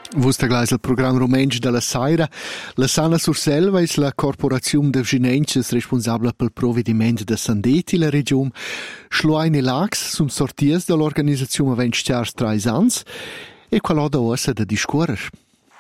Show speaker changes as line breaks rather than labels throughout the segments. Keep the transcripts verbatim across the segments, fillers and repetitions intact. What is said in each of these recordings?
Vusta gleich il programma romensch della Saira. La Sana Surselva è la corporazione de ginenches responsabile pel provvedimento de Sandeti la regione. Schluain e Lax sun sorties dell'organizzazione avent chars trais ans e qual da ossa da discorrer.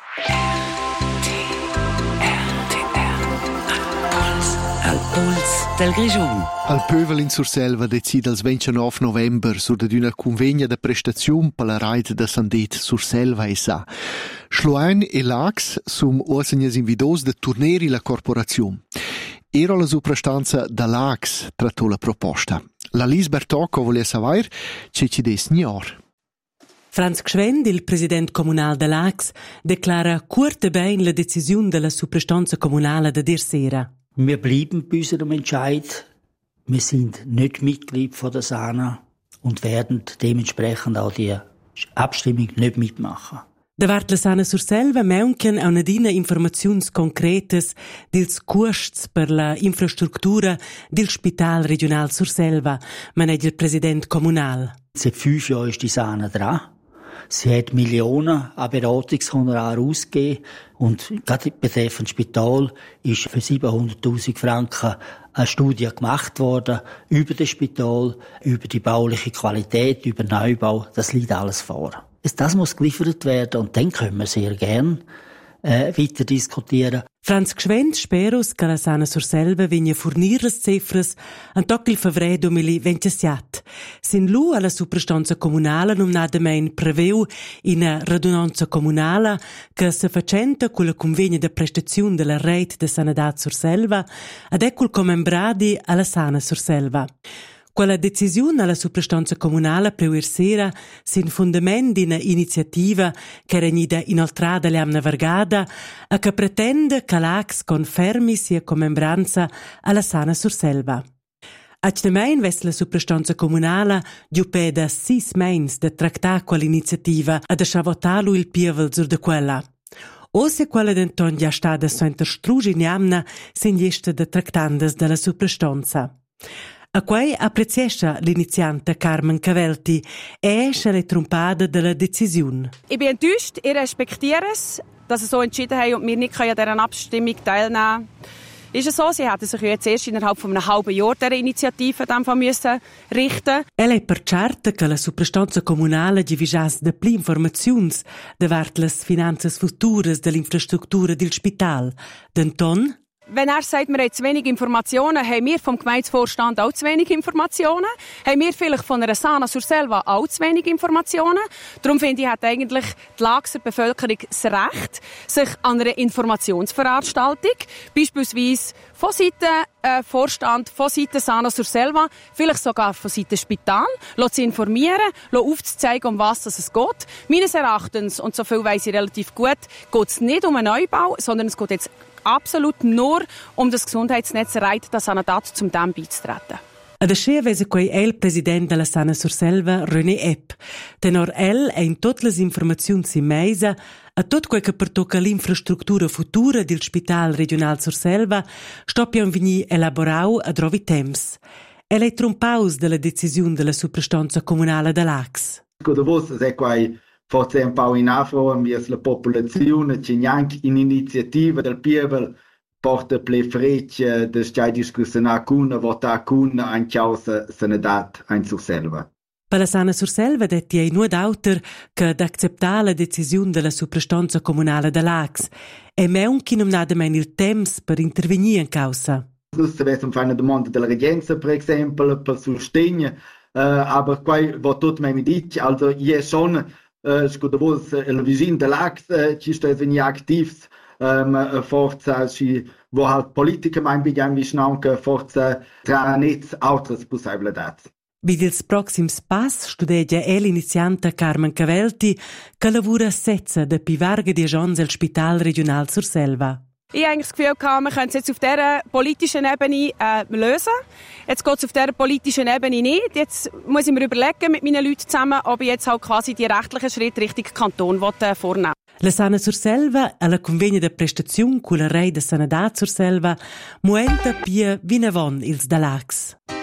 Al puls del Grigion.
Al Pövel in Surselva decide il ventinove november sur d'una convegna de prestazione per la raid de Sandet Surselva e sa. Schluain e Lax sum orsegnas invidos de turneri la corporazione. Era la suprastanza da Lax trattò la proposta. La Lis Bertocco voleva sapere ce ci des nior.
Franz Gschwend, il president comunal de Lax, declara curte bein la decisione della suprastanza comunale de dir sera.
Wir bleiben bei unserem Entscheid. Wir sind nicht Mitglied von der Sana und werden dementsprechend auch die Abstimmung nicht mitmachen.
Davart la Sana Surselva maunchen a una dina informaziuns concretes dils costs per la infrastruttura del Spital Regional Surselva, maneggia il president comunal.
Seit fünf Jahren ist die Sana dran. Sie hat Millionen an Beratungshonorar ausgegeben und gerade betreffend Spital ist für siebenhunderttausend Franken eine Studie gemacht worden über das Spital, über die bauliche Qualität, über Neubau. Das liegt alles vor. Das muss geliefert werden und dann können wir sehr gern äh, weiter diskutieren.
Franz Gschwend speros che la Sana Surselva vigna fornir las cifras an toc il favre duemilaventisette. Sin lu alla suprastanza comunala numnadamein preveu ina radunanza comunala che se facenta con la convegna de prestazione della rete de Sanadat Surselva ad ecul comembradi alla Sana Surselva. Quella decisione alla suprastanza comunale preuer sera sin fundament d'ina iniziativa che era nida inoltrada l'amna vargada e che pretende che l'Ax confermi sia comembranza alla Sana Surselva. Actemein ves la suprastanza comunale giupe da sis meins de tractar quell'iniziativa e de sciavotalu il pievel zur de quella. O se quella denton già stada so interstrugi in amna sin gesta de tractandas della suprastanza. A quei appreziesce l'iniziante Carmen Cavelti e esce le trompada della decisione.
Ich bin enttäuscht, ich respektiere es, dass sie so entschieden haben und wir nicht an dieser Abstimmung teilnehmen können. Ist es so, sie hätten sich jetzt erst innerhalb von einem halben Jahr dieser Initiative müssen richten.
Elle è per certa che la suprastanza comunale givigias de pli informaziuns davart las finanzas futuras dell'infrastruttura del Spital. Denton
wenn er sagt, wir haben zu wenig Informationen, haben wir vom Gemeindevorstand auch zu wenig Informationen? Haben wir vielleicht von einer Sana Surselva auch zu wenig Informationen? Darum finde ich, hat eigentlich die Laxer Bevölkerung das Recht, sich an einer Informationsveranstaltung, beispielsweise von Seiten äh, Vorstand, von Seiten Sana Surselva, vielleicht sogar von Seiten Spital, zu informieren, aufzuzeigen, um was es geht. Meines Erachtens, und so viel weiss ich relativ gut, geht es nicht um einen Neubau, sondern es geht jetzt absolut nur um das Gesundheitsnetz erreicht, das Sanadat zum dem beizutreten.
Ad ascia vese quei è il president della Sana Surselva, René Epp. Tenor el è in tutte le informazioni in mesa a tot quel che pertocca l'infrastruttura futura del Spital Regional Surselva sto pian vegni elaborau a drovi temps. El è trompaus della decisione della suprastanza comunale da Lax.
Cosa vos è quai forse un po' in afro, ambia la popolazione, c'è neanche un'iniziativa del Pievel porta ple frecce de stai discussione con, vota con, anche a Sanadat in Surselva.
Per la Sana Surselva detti ai nuod autor che d'acceptare la decisione della suprastanza comunale da Lax e meun chi non ha nadamein il temps per intervenire in causa.
Se avessimo fare una domanda della regenza, per esempio, per sostegno, uh, aber quai va tutto mai mi dice, also je schon Uh, scusa vos il vicino dell'Ax uh, ci sta venire attiv um, forza ci vo halt politica mein begann wie schnauke forza tra net altres possibilità.
Vid ils proxims pass studegia el inizianta Carmen Cavelti che lavora sezza de pivarga di agents al Spital Regional Surselva.
Ich habe eigentlich das Gefühl, wir können es jetzt auf dieser politischen Ebene äh, lösen. Jetzt geht es auf dieser politischen Ebene nicht. Jetzt muss ich mir überlegen mit meinen Leuten zusammen, ob ich jetzt halt quasi die rechtlichen Schritte Richtung Kanton will, äh, vornehmen will.
La Sana Surselva, alla convegna de prestazione con la rei de Sanadat Surselva, muenta pia vinavon ils da Lax.